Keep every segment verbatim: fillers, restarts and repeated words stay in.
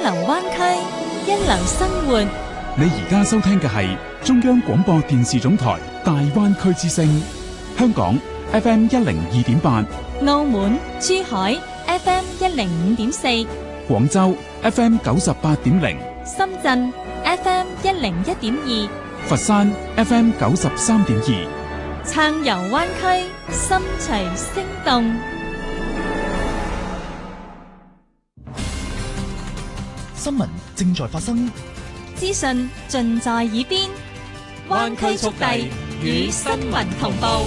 流灣區，一流生活。 你而家收聽嘅係中央廣播電視總台大灣區之聲，香港 F M 一零二點八， 澳門、珠海 F M 一零五點四， 廣州 F M 九十八點零， 深圳 F M 一零一點二， 佛山 F M 九十三點二。 撐遊灣區，心隨聲動。 新聞正在發生， 資訊盡在耳邊，灣區速遞與新聞同步。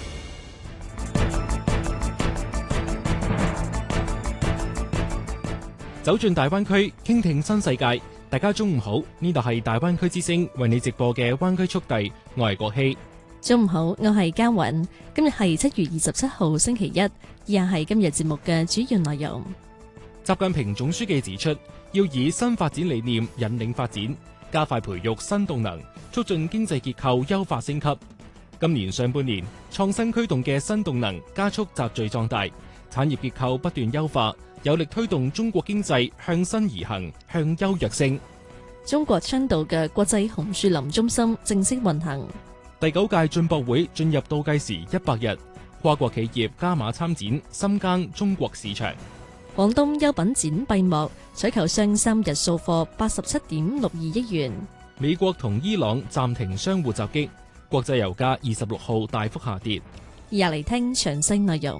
走進大灣區，傾聽新世界。大家中午好，呢度係大灣區之聲為你直播嘅灣區速遞，我係國希。 中午好，我係嘉韻。今日係七月二十七號星期一，以下係今日節目嘅主要內容。 習近平總書記指出，要以新發展理念引領發展，加快培育新動能，促進經濟結構優化升級。今年上半年，創新驅動嘅新動能加速集聚壯大，產業結構不斷優化，有力推動中國經濟向新而行，向優躍升。 中國倡導嘅國際紅樹林中心正式運行。 第九屆進博會進入倒計時一百日，跨國企業加碼參展，深耕中國市場。 廣東優品展閉幕，採購商三日掃貨八十七點六二億元。 美國同伊朗暫停相互襲擊，國際油價二十六號大幅下跌。 而家嚟聽詳細內容。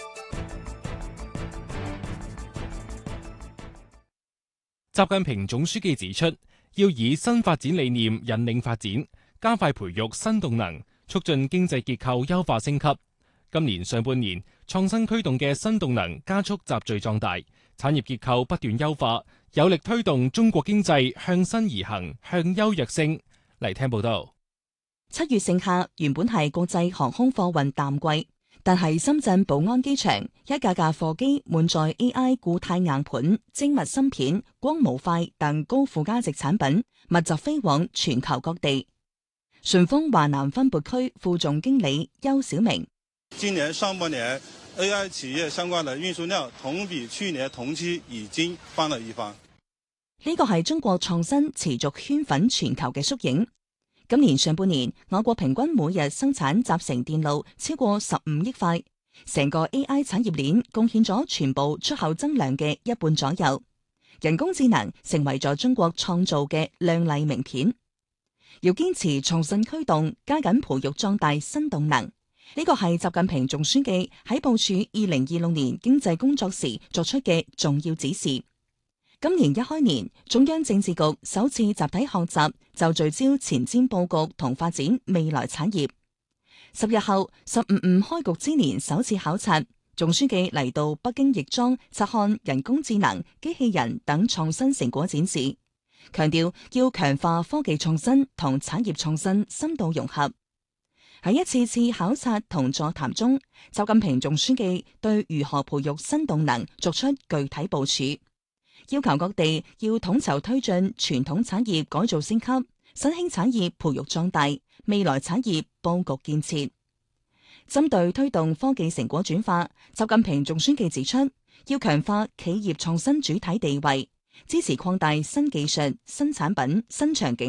習近平總書記指出，要以新發展理念引領發展，加快培育新動能，促進經濟結構優化升級。今年上半年，創新驅動嘅新動能加速集聚壯大，產業結構不斷優化，有力推動中國經濟向新而行，向優躍升。嚟聽報道。 七月盛夏原本係國際航空貨運淡季，但係深圳寶安機場一架架貨機滿載 A I 固態硬盤、精密芯片、光模塊等高附加值產品，密集飛往全球各地。順豐華南分撥區副總經理邱小明： 今年上半年 A I 企業相關的運輸量同比去年同期已經翻了一番。 呢個係中國創新持續圈粉全球嘅縮影。今年上半年，我國平均每日生產集成電路超過十五億塊，成個 A I 產業鏈貢獻咗全部出口增量嘅一半左右。人工智能成為咗中國創造嘅亮麗名片。要堅持創新驅動，加緊培育壯大新動能，呢個係習近平總書記喺部署二零二六年經濟工作時作出嘅重要指示。今年一開年，中央政治局首次集體學習，就聚焦前瞻佈局同發展未來產業。十日後，十五五開局之年首次考察，總書記嚟到北京亦莊察看人工智能、機器人等創新成果展示，強調要強化科技創新同產業創新深度融合。喺一次次考察同座談中，習近平總書記對如何培育新動能作出具體部署。要求各地要統籌推進傳統產業改造升級、新興產業培育壯大、未來產業佈局建設。針對推動科技成果轉化，習近平總書記指出，要強化企業創新主體地位，支持擴大新技術、新產品、新場景